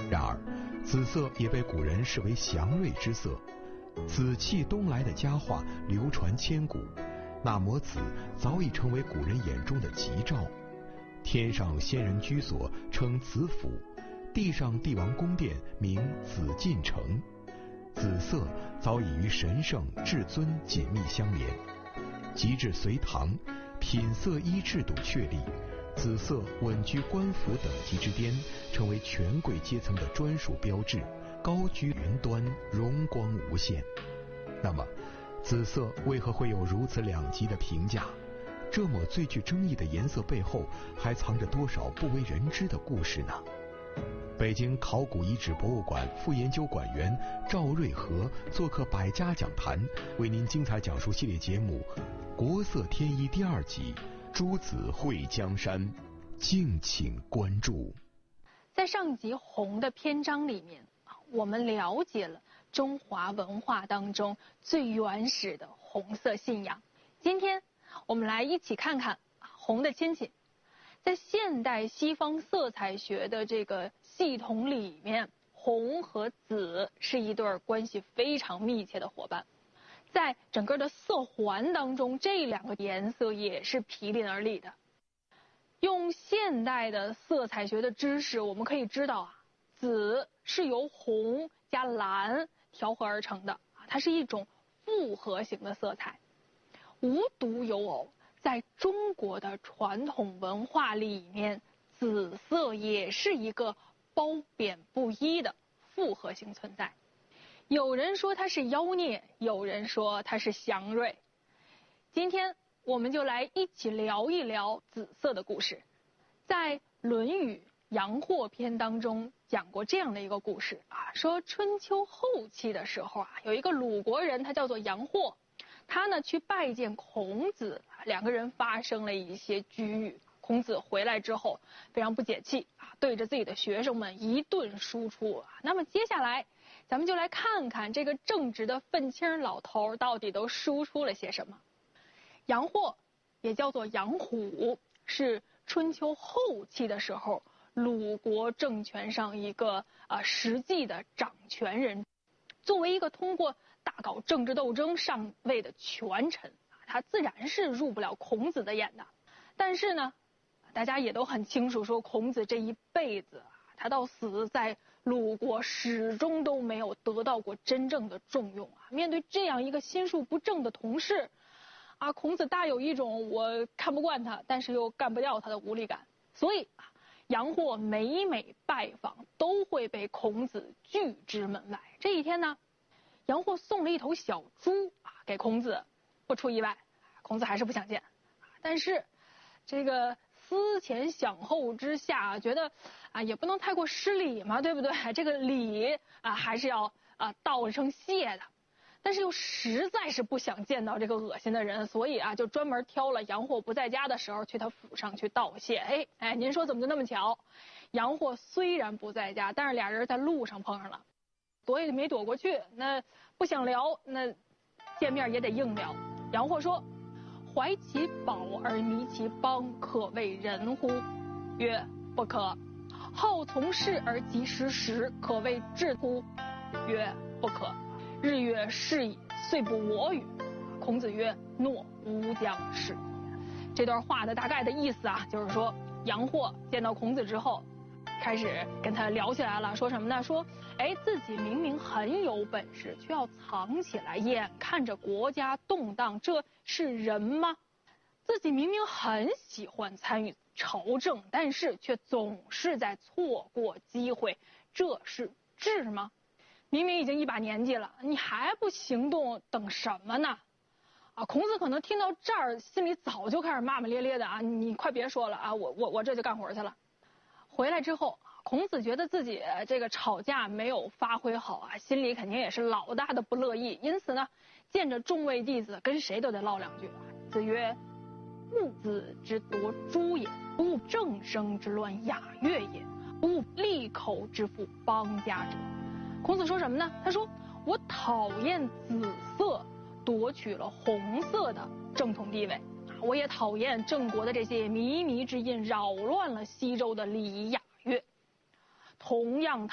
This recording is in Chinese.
然而，紫色也被古人视为祥瑞之色，紫气东来的佳话流传千古。那抹紫早已成为古人眼中的吉兆。天上仙人居所称紫府，地上帝王宫殿名紫禁城。紫色早已与神圣至尊紧密相连。及至隋唐，品色衣制度确立，紫色稳居官府等级之巅，成为权贵阶层的专属标志，高居云端，荣光无限。那么，紫色为何会有如此两极的评价？这抹最具争议的颜色背后，还藏着多少不为人知的故事呢？北京考古遗址博物馆副研究馆员赵瑞和做客百家讲坛，为您精彩讲述系列节目《国色天衣》第2集《诸子会江山》，敬请关注。 在上集红的篇章里面，我们了解了中华文化当中最原始的红色信仰。今天我们来一起看看红的亲戚。在现代西方色彩学的这个系统里面，红和紫是一对关系非常密切的伙伴。在整个的色环当中，这两个颜色也是毗邻而立的。用现代的色彩学的知识，我们可以知道紫是由红加蓝调和而成的，它是一种复合型的色彩。无独有偶，在中国的传统文化里面，紫色也是一个褒贬不一的复合型存在。有人说它是妖孽，有人说它是祥瑞。今天我们就来一起聊一聊紫色的故事。在《论语·阳货篇》当中讲过这样的一个故事说春秋后期的时候有一个鲁国人，他叫做阳货。他呢去拜见孔子，两个人发生了一些居语。孔子回来之后非常不解气对着自己的学生们一顿输出那么接下来咱们就来看看这个正直的愤青老头到底都输出了些什么。阳货也叫做阳虎，是春秋后期的时候鲁国政权上一个实际的掌权人。作为一个通过大搞政治斗争上位的权臣，他自然是入不了孔子的眼的。但是呢，大家也都很清楚，说孔子这一辈子他到死在鲁国始终都没有得到过真正的重用面对这样一个心术不正的同事孔子大有一种我看不惯他，但是又干不掉他的无力感。所以阳货每拜访都会被孔子拒之门外。这一天呢，阳货送了一头小猪给孔子，不出意外，孔子还是不想见。但是这个思前想后之下，觉得也不能太过失礼嘛，对不对？这个礼还是要道一声谢的。但是又实在是不想见到这个恶心的人，所以就专门挑了阳货不在家的时候去他府上去道谢。您说怎么就那么巧？阳货虽然不在家，但是俩人在路上碰上了，躲也没躲过去。那不想聊，那见面也得硬聊。阳货说：“怀其宝而迷其邦，可谓人乎？”曰：“不可。”好从事而及时时，可谓智乎？曰：“不可。”日月是矣，遂不我与。孔子曰：“诺，吾将是。”这段话的大概的意思就是说阳货见到孔子之后，开始跟他聊起来了，说什么呢？说自己明明很有本事，却要藏起来，眼看着国家动荡，这是人吗？自己明明很喜欢参与朝政，但是却总是在错过机会，这是智吗？明明已经一把年纪了，你还不行动，等什么呢？孔子可能听到这儿，心里早就开始骂骂咧咧的你快别说了我这就干活去了。回来之后，孔子觉得自己这个吵架没有发挥好心里肯定也是老大的不乐意，因此呢，见着众位弟子，跟谁都得唠两句。子曰：“物子之夺诸也，不务正声之乱雅乐也，不务利口之富邦家者。”孔子说什么呢？他说：“我讨厌紫色夺取了红色的正统地位，我也讨厌郑国的这些靡靡之音扰乱了西周的礼仪雅乐。同样